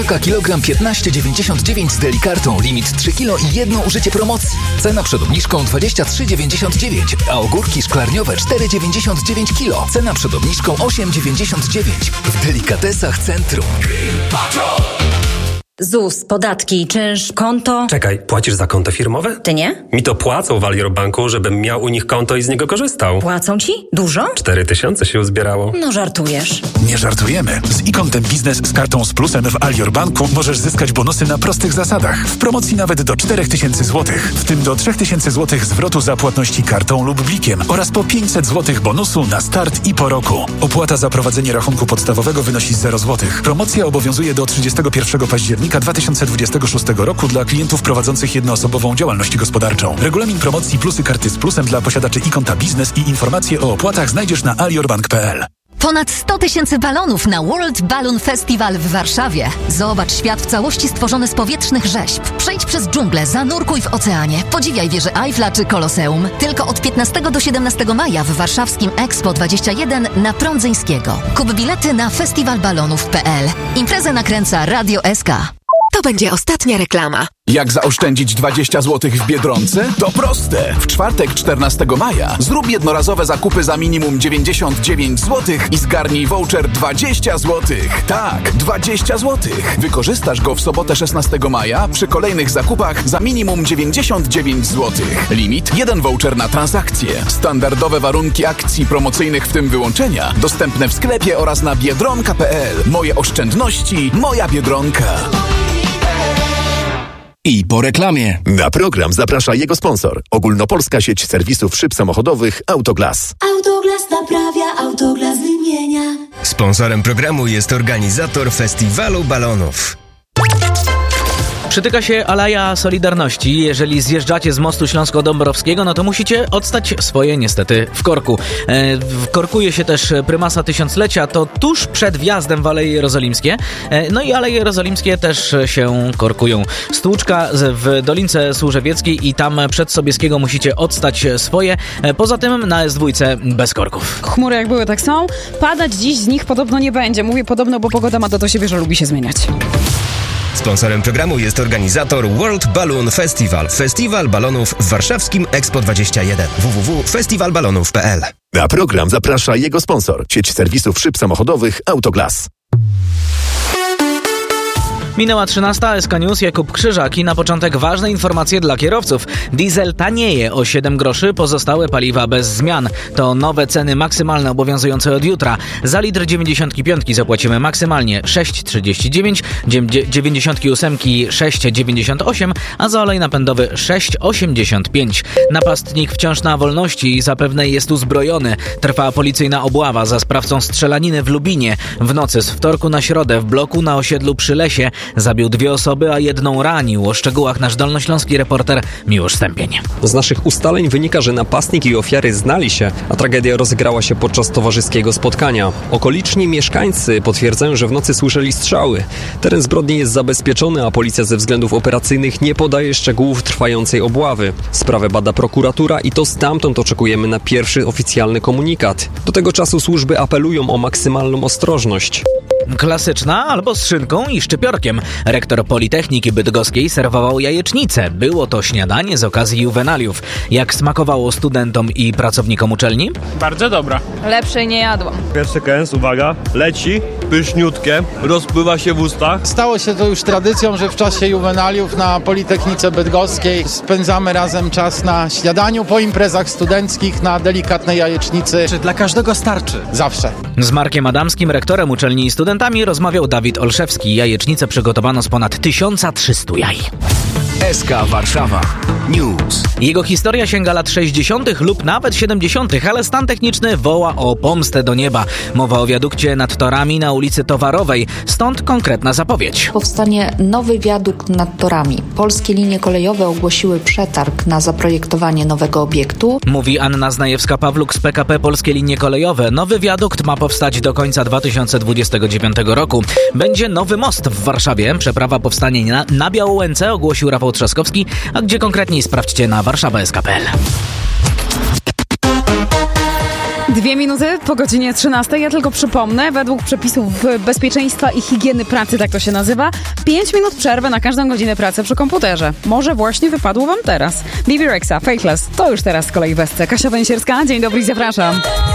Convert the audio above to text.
Kilogram 15,99 z Delikartą. Limit 3 kg i jedno użycie promocji. Cena przed obniżką 23,99, a ogórki szklarniowe 4,99 kg. Cena przed obniżką 8,99. W Delikatesach Centrum. ZUS, podatki, czynsz, konto. Czekaj, płacisz za konto firmowe? Ty nie? Mi to płacą w Alior Banku, żebym miał u nich konto i z niego korzystał. Płacą ci? Dużo? 4000 się uzbierało. No żartujesz. Nie żartujemy. Z e-Kontem Biznes z kartą z plusem w Alior Banku możesz zyskać bonusy na prostych zasadach. W promocji nawet do 4000 zł. W tym do 3000 zł zwrotu za płatności kartą lub blikiem oraz po 500 zł bonusu na start i po roku. Opłata za prowadzenie rachunku podstawowego wynosi 0 zł. Promocja obowiązuje do 31 października 2026 roku dla klientów prowadzących jednoosobową działalność gospodarczą. Regulamin promocji plusy karty z plusem dla posiadaczy e-Konta Biznes i informacje o opłatach znajdziesz na aliorbank.pl. Ponad 100 000 balonów na World Balloon Festival w Warszawie. Zobacz świat w całości stworzony z powietrznych rzeźb. Przejdź przez dżunglę, zanurkuj w oceanie, podziwiaj wieżę Eiffla czy Koloseum. Tylko od 15 do 17 maja w warszawskim Expo 21 na Prądzyńskiego. Kup bilety na festiwalbalonów.pl. Imprezę nakręca Radio SK. To będzie ostatnia reklama. Jak zaoszczędzić 20 zł w Biedronce? To proste! W czwartek 14 maja zrób jednorazowe zakupy za minimum 99 zł i zgarnij voucher 20 zł. Tak, 20 zł. Wykorzystasz go w sobotę 16 maja przy kolejnych zakupach za minimum 99 zł. Limit 1 voucher na transakcję. Standardowe warunki akcji promocyjnych, w tym wyłączenia, dostępne w sklepie oraz na biedronka.pl. Moje oszczędności, moja Biedronka. I po reklamie. Na program zaprasza jego sponsor. Ogólnopolska sieć serwisów szyb samochodowych Autoglas. Autoglas naprawia, Autoglas wymienia. Sponsorem programu jest organizator Festiwalu Balonów. Przytyka się Aleja Solidarności. Jeżeli zjeżdżacie z mostu Śląsko-Dąbrowskiego, no to musicie odstać swoje niestety w korku. Korkuje się też prymasa tysiąclecia, to tuż przed wjazdem w Aleje Jerozolimskie. No i Aleje Jerozolimskie też się korkują. Stłuczka w Dolince Służewieckiej i tam przed Sobieskiego musicie odstać swoje. Poza tym na S2 bez korków. Chmury jak były, tak są. Padać dziś z nich podobno nie będzie. Mówię podobno, bo pogoda ma to do siebie, że lubi się zmieniać. Sponsorem programu jest organizator World Balloon Festival. Festiwal balonów w warszawskim Expo 21. www.festiwalbalonów.pl. Na program zaprasza jego sponsor. Sieć serwisów szyb samochodowych Autoglas. Minęła 13, SK News, Jakub Krzyżak i na początek ważne informacje dla kierowców. Diesel tanieje o 7 groszy, pozostałe paliwa bez zmian. To nowe ceny maksymalne obowiązujące od jutra. Za litr 95 zapłacimy maksymalnie 6,39, 98 6,98, a za olej napędowy 6,85. Napastnik wciąż na wolności i zapewne jest uzbrojony. Trwa policyjna obława za sprawcą strzelaniny w Lubinie. W nocy z wtorku na środę w bloku na osiedlu przy Lesie zabił 2 osoby, a 1 ranił. O szczegółach nasz dolnośląski reporter Miłosz Stępień. Z naszych ustaleń wynika, że napastnik i ofiary znali się, a tragedia rozegrała się podczas towarzyskiego spotkania. Okoliczni mieszkańcy potwierdzają, że w nocy słyszeli strzały. Teren zbrodni jest zabezpieczony, a policja ze względów operacyjnych nie podaje szczegółów trwającej obławy. Sprawę bada prokuratura i to stamtąd oczekujemy na pierwszy oficjalny komunikat. Do tego czasu służby apelują o maksymalną ostrożność. Klasyczna albo z szynką i szczypiorkiem. Rektor Politechniki Bydgoskiej serwował jajecznicę. Było to śniadanie z okazji juwenaliów. Jak smakowało studentom i pracownikom uczelni? Bardzo dobra. Lepszej nie jadłam. Pierwszy kęs, uwaga, leci, pyszniutkie, rozpływa się w ustach. Stało się to już tradycją, że w czasie juwenaliów na Politechnice Bydgoskiej spędzamy razem czas na śniadaniu, po imprezach studenckich, na delikatnej jajecznicy. Czy dla każdego starczy? Zawsze. Z Markiem Adamskim, rektorem uczelni i studentami, rozmawiał Dawid Olszewski. Jajecznicę przygotowano z ponad 1300 jaj. SK Warszawa News. Jego historia sięga lat 60. lub nawet 70., ale stan techniczny woła o pomstę do nieba. Mowa o wiadukcie nad torami na ulicy Towarowej, stąd konkretna zapowiedź. Powstanie nowy wiadukt nad torami. Polskie linie kolejowe ogłosiły przetarg na zaprojektowanie nowego obiektu. Mówi Anna Znajewska-Pawluk z PKP Polskie Linie Kolejowe. Nowy wiadukt ma powstać do końca 2029 roku. Będzie nowy most w Warszawie. Przeprawa powstanie na Białołęce, ogłosił Rafał Trzaskowski, a gdzie konkretniej sprawdźcie na warszawa.sk.pl. 2 minuty po godzinie 13. Ja tylko przypomnę, według przepisów bezpieczeństwa i higieny pracy, tak to się nazywa, 5 minut przerwy na każdą godzinę pracy przy komputerze. Może właśnie wypadło wam teraz. Bibi Rexha, Faithless. To już teraz z kolei w Esce. Kasia Węsierska, dzień dobry i zapraszam.